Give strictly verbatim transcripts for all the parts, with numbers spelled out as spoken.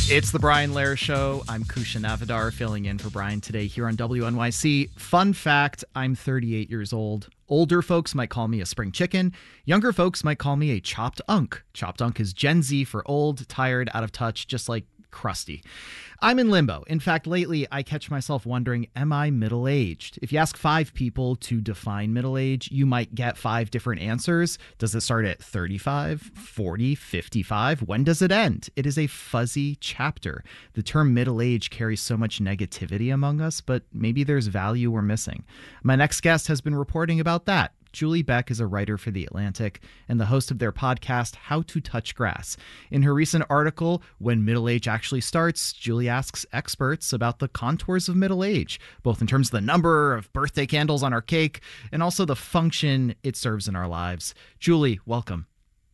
It's the Brian Lehrer Show. I'm Kusha Navadar filling in for Brian today here on W N Y C. Fun fact, I'm thirty-eight years old. Older folks might call me a spring chicken. Younger folks might call me a chopped unk. Chopped unk is Gen Z for old, tired, out of touch, just like crusty. I'm in limbo. In fact, lately I catch myself wondering, am I middle-aged? If you ask five people to define middle age, you might get five different answers. Does it start at thirty-five, forty, fifty-five? When does it end? It is a fuzzy chapter. The term middle age carries so much negativity among us, but maybe there's value we're missing. My next guest has been reporting about that. Julie Beck is a writer for The Atlantic and the host of their podcast, How to Touch Grass. In her recent article, When Middle Age Actually Starts, Julie asks experts about the contours of middle age, both in terms of the number of birthday candles on our cake and also the function it serves in our lives. Julie, welcome.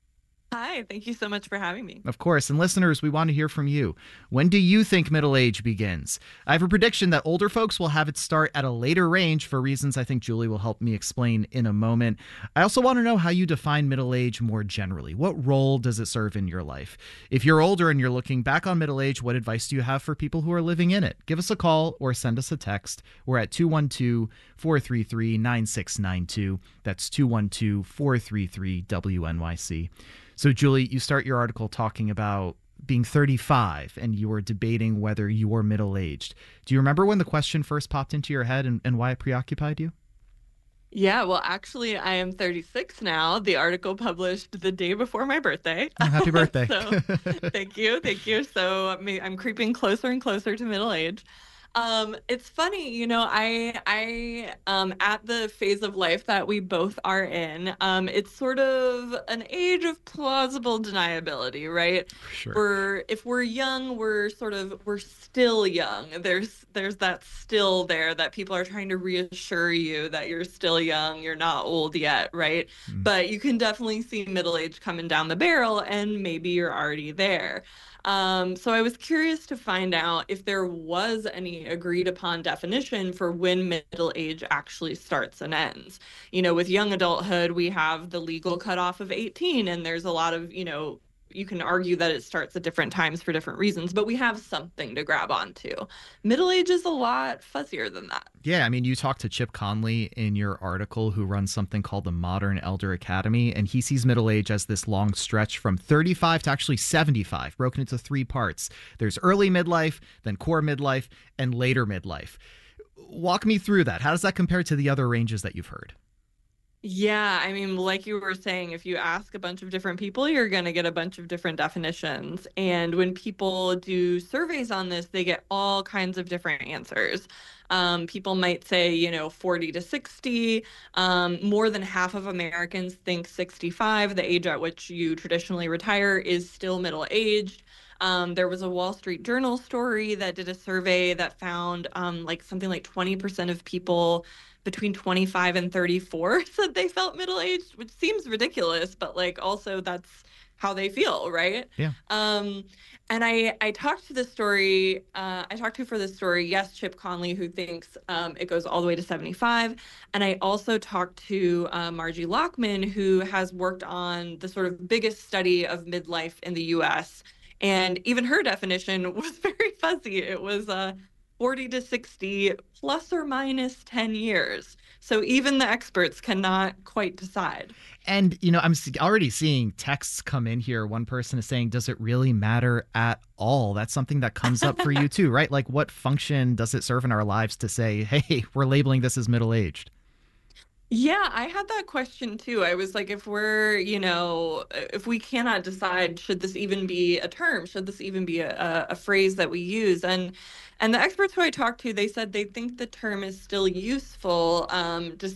Hi, thank you so much for having me. Of course. And listeners, we want to hear from you. When do you think middle age begins? I have a prediction that older folks will have it start at a later range for reasons I think Julie will help me explain in a moment. I also want to know how you define middle age more generally. What role does it serve in your life? If you're older and you're looking back on middle age, what advice do you have for people who are living in it? Give us a call or send us a text. We're at two one two, four three three, nine six nine two. That's two one two, four three three, W N Y C. So, Julie, you start your article talking about being thirty-five and you were debating whether you were middle-aged. Do you remember when the question first popped into your head and, and why it preoccupied you? Yeah, well, actually, I am thirty-six now. The article published the day before my birthday. Oh, happy birthday. So, thank you. Thank you. So I'm I'm creeping closer and closer to middle age. Um, it's funny, you know, I, I, um, at the phase of life that we both are in, um, it's sort of an age of plausible deniability, right? Sure. We're, if we're young, we're sort of, we're still young. There's, there's that still there that people are trying to reassure you that you're still young, you're not old yet, right? Mm. But you can definitely see middle age coming down the barrel and maybe you're already there. Um, so I was curious to find out if there was any agreed upon definition for when middle age actually starts and ends. You know, with young adulthood, we have the legal cutoff of eighteen, and there's a lot of, you know, you can argue that it starts at different times for different reasons, but we have something to grab onto. Middle age is a lot fuzzier than that. Yeah, I mean, you talked to Chip Conley in your article, who runs something called the Modern Elder Academy, and he sees middle age as this long stretch from thirty-five to actually seventy-five, broken into three parts. There's early midlife, then core midlife, and later midlife. Walk me through that. How does that compare to the other ranges that you've heard? Yeah, I mean, like you were saying, if you ask a bunch of different people, you're going to get a bunch of different definitions. And when people do surveys on this, they get all kinds of different answers. Um, people might say, you know, forty to sixty. Um, more than half of Americans think sixty-five, the age at which you traditionally retire, is still middle-aged. Um, there was a Wall Street Journal story that did a survey that found um, like something like twenty percent of people between twenty-five and thirty-four said they felt middle-aged, which seems ridiculous, but like also that's how they feel, right? Yeah. Um, and I, I talked to this story, uh, I talked to for this story, yes, Chip Conley, who thinks um, it goes all the way to seventy-five. And I also talked to uh, Margie Lockman, who has worked on the sort of biggest study of midlife in the U S. And even her definition was very fuzzy. It was uh, forty to sixty plus or minus ten years. So even the experts cannot quite decide. And, you know, I'm already seeing texts come in here. One person is saying, does it really matter at all? That's something that comes up for you too, right? Like, what function does it serve in our lives to say, hey, we're labeling this as middle-aged? Yeah, I had that question too. I was like, if we're, you know, if we cannot decide, should this even be a term? Should this even be a, a phrase that we use? And and the experts who I talked to, they said they think the term is still useful, um,